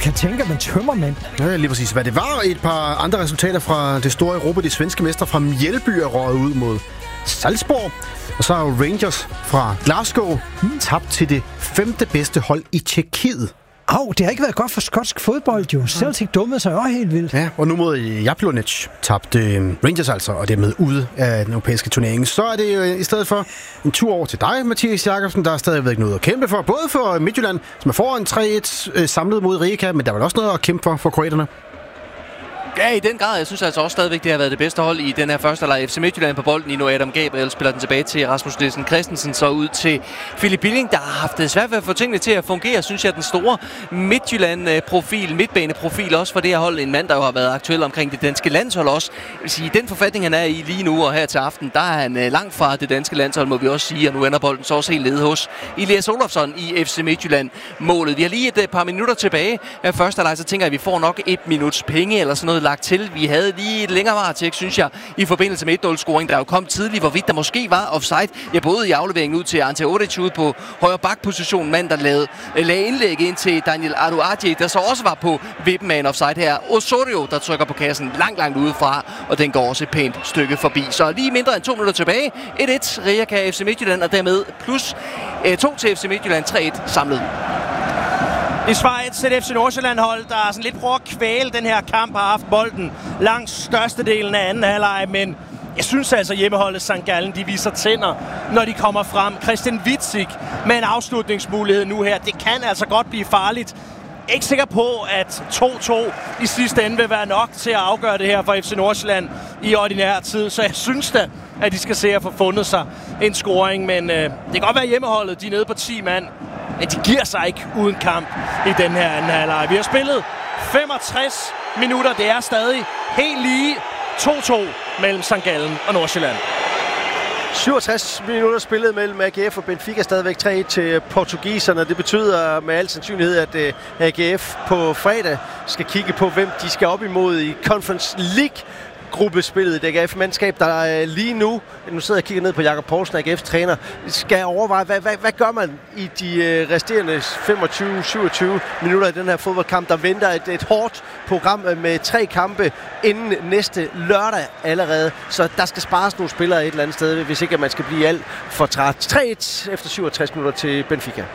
kan tænke, at man tømmermænd. Ja, lige præcis. Hvad det var. Et par andre resultater fra det store Europa. De svenske mestre fra Mjällby er røget ud mod Salzburg. Og så er jo Rangers fra Glasgow tabt til det 5. bedste hold i Tjekkiet. Det har ikke været godt for skotsk fodbold, jo. Celtic dummede sig også helt vildt. Ja, og nu mod Jablonec tabte Rangers altså, og dermed ude af den europæiske turnering. Så er det jo i stedet for en tur over til dig, Mathias Jakobsen. Der er stadigvæk noget at kæmpe for, både for Midtjylland, som er foran 3-1 samlet mod Rijeka, men der er vel også noget at kæmpe for kroaterne. Ja, i den grad. Jeg synes altså også stadigvæk, det har været det bedste hold i den her første leg. FC Midtjylland på bolden i nu. Adam Gabriel spiller den tilbage til Rasmus Nielsen Christensen, så ud til Philip Billing, der har haft det svært ved at få tingene til at fungere. Synes jeg, den store Midtjylland-profil, midtbaneprofil også for det her hold. En mand, der jo har været aktuel omkring det danske landshold også. Jeg vil sige, den forfatning, han er i lige nu og her til aften, der er han langt fra det danske landshold, må vi også sige. Og nu ender bolden så også helt nede hos Elias Olofsson i FC Midtjylland-målet. Vi har lige et par minutter tilbage af første leg, så tænker jeg, at vi får nok 1 minuts penge eller sådan noget lagt til. Vi havde lige et længere varetægt, synes jeg, i forbindelse med 1-0-scoring, der jo kom tidligt, hvorvidt der måske var offside. Jeg både i afleveringen ud til Ante Oric ude på højre bakposition, mand, der lagde indlæg ind til Daniel Aduadje, der så også var på vippen af en offside her. Osorio, der trykker på kassen langt udefra, og den går også et pænt stykke forbi. Så lige mindre end 2 minutter tilbage. 1-1, Rijeka FC Midtjylland, og dermed plus 2 til FC Midtjylland, 3-1 samlet. I Schweiz et FC Nordsjælland-hold, der sådan lidt prøver at kvæle den her kamp, har haft bolden langt størstedelen af anden halvleg, men jeg synes altså, hjemmeholdet St. Gallen, de viser tænder, når de kommer frem. Christian Witzig med en afslutningsmulighed nu her. Det kan altså godt blive farligt. Ikke sikker på, at 2-2 i sidste ende vil være nok til at afgøre det her for FC Nordsjælland i ordinær tid. Så jeg synes da, at de skal se at få fundet sig en scoring. Men det kan godt være hjemmeholdet, de er nede på 10 mand. Men de giver sig ikke uden kamp i den her anden halvleg. Vi har spillet 65 minutter. Det er stadig helt lige 2-2 mellem St. Gallen og Nordsjælland. 67 minutter spillet mellem AGF og Benfica, stadigvæk 3-1 til portugiserne. Det betyder med al sandsynlighed, at AGF på fredag skal kigge på, hvem de skal op imod i Conference League gruppespillet. Det er AGF-mandskab, der lige nu sidder jeg og kigger ned på Jakob Poulsen, AGF's træner, skal overveje, hvad gør man i de resterende 25-27 minutter i den her fodboldkamp, der venter et hårdt program med 3 kampe inden næste lørdag allerede. Så der skal spares nogle spillere et eller andet sted, hvis ikke at man skal blive alt for træt. 3-1 efter 67 minutter til Benfica.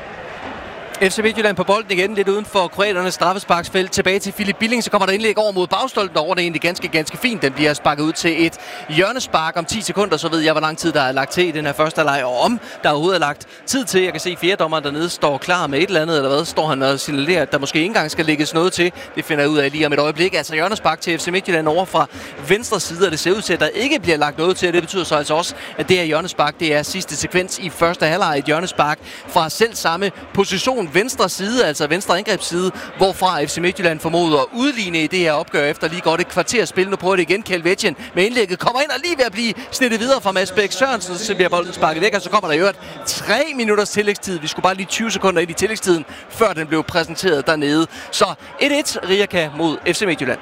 FC Midtjylland på bolden igen, lidt uden for kroaternes straffesparksfelt. Tilbage til Philip Billing, så kommer der indlæg over mod bagstolpen over. Det er egentlig ganske fint. Den bliver sparket ud til et hjørnespark om 10 sekunder, så ved jeg, hvor lang tid der er lagt til i den her første leg, og om der overhovedet er lagt tid til. Jeg kan se fjerdommeren dernede står klar med et eller andet, eller hvad? Står han og signalerer, at der måske ikke engang skal lægges noget til. Det finder jeg ud af lige om et øjeblik. Altså hjørnespark til FC Midtjylland over fra venstre side, og det ser ud til, at der ikke bliver lagt noget til. Det betyder så altså også, at det her hjørnespark, det er sidste sekvens i første halvleg. Et hjørnespark fra selv samme position, venstre side, altså venstre angrebsside, hvorfra FC Midtjylland formoder at udligne i det her opgør efter lige godt et kvarter spil. Nu prøver det igen, Kjeld med indlægget kommer ind og lige ved at blive snittet videre fra Mads Bæk Sørensen, så bliver bolden sparket væk, og så kommer der jo 3 minutters tillægstid. Vi skulle bare lige 20 sekunder ind i tillægstiden, før den blev præsenteret dernede. Så 1-1 Rijeka mod FC Midtjylland.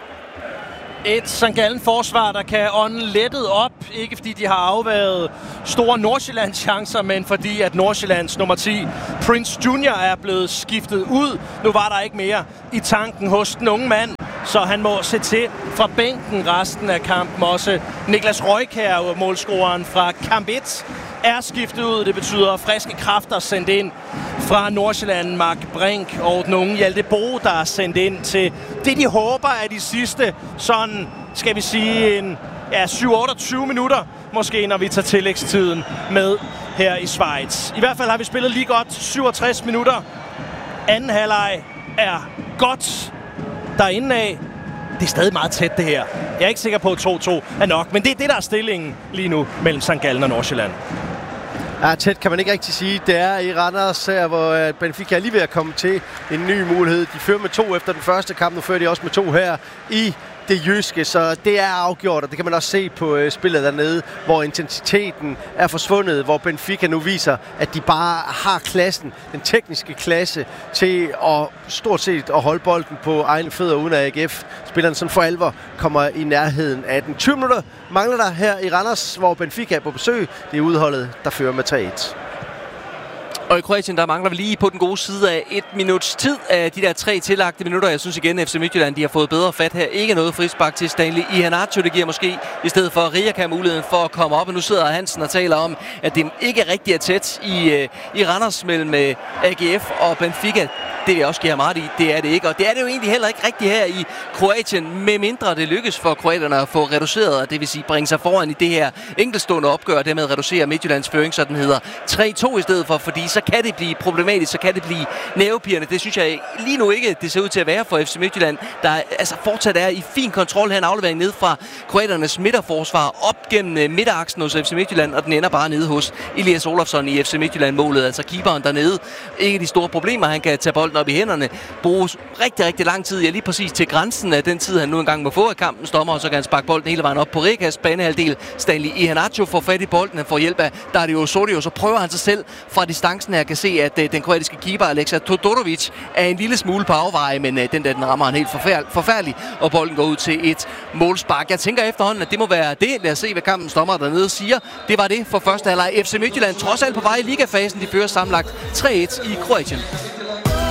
Et St. Gallen-forsvar, der kan ånde lettet op. Ikke fordi de har afværet store Nordsjællands chancer, men fordi at Nordsjællands nummer 10, Prince Junior, er blevet skiftet ud. Nu var der ikke mere i tanken hos den unge mand, så han må se til fra bænken resten af kampen. Også Niklas Røjkjær, målscoreren fra kamp 1, er skiftet ud. Det betyder friske kræfter sendt ind fra Nordsjælland, Mark Brink og den unge Hjalte Bo, der er sendt ind til det, de håber er de sidste, sådan skal vi sige, en 7-28 minutter, måske når vi tager tillægstiden med her i Schweiz. I hvert fald har vi spillet lige godt 67 minutter. Anden halvleg er godt derinde af. Det er stadig meget tæt, det her. Jeg er ikke sikker på, at 2-2 er nok, men det er det, der er stillingen lige nu mellem St. Gallen og Nordsjælland. Ja, tæt kan man ikke rigtig sige. Det er i Randers her, hvor Benfica er lige ved at komme til en ny mulighed. De fører med 2 efter den første kamp, nu fører de også med 2 her i det jyske, så det er afgjort, og det kan man også se på spillet dernede, hvor intensiteten er forsvundet, hvor Benfica nu viser, at de bare har klassen, den tekniske klasse, til at stort set at holde bolden på egne fødder, uden at AGF-spilleren sådan for alvor kommer i nærheden af den. 20 minutter mangler der her i Randers, hvor Benfica er på besøg. Det er udholdet, der fører med 3-1. Og i Kroatien, der mangler vi lige på den gode side af 1 minuts tid af de der 3 tillagte minutter. Jeg synes igen, FC Midtjylland, de har fået bedre fat her. Ikke noget frispark til Stanley Iheanacho. Det giver måske i stedet for Rijeka muligheden for at komme op. Og nu sidder Hansen og taler om, at det ikke rigtig er tæt i Randers mellem AGF og Benfica. Det vil jeg også give ham ret i. Det er det ikke. Og det er det jo egentlig heller ikke rigtigt her i Kroatien, med mindre det lykkes for kroaterne at få reduceret, og det vil sige bringe sig foran i det her enkeltstående opgør, og dermed reducere Midtjyllands føring, så den hedder 3-2 i stedet for, fordi så kan det blive problematisk, så kan det blive nervepirrende. Det synes jeg lige nu ikke, det ser ud til at være for FC Midtjylland, der altså fortsat er i fin kontrol her, en aflevering ned fra kroaternes midterforsvar op gennem midteraksen hos FC Midtjylland, og den ender bare nede hos Elias Olofsson i FC Midtjylland-målet, altså keeperen dernede. Ikke de store problemer, han kan tage bolden op i hænderne, bruges rigtig, rigtig lang tid, lige præcis til grænsen af den tid, han nu engang må få af kampens dommer, og så kan han sparke bolden hele vejen op på Rikas banehalvdel. Stanley Iheanacho får fat i bolden, han får hjælp af Dario Osorio, så prøver han sig selv fra distancen her, kan se, at den kroatiske keeper Alexa Todorovic er en lille smule på afveje, men den rammer han helt forfærdelig, og bolden går ud til et målspark. Jeg tænker efterhånden, at det må være det. Lad os se, hvad kampens dommer dernede siger. Det var det for første halvleg. FC Midtjylland trods alt på vej i ligafasen. De fører sammenlagt 3-1 i Kroatien.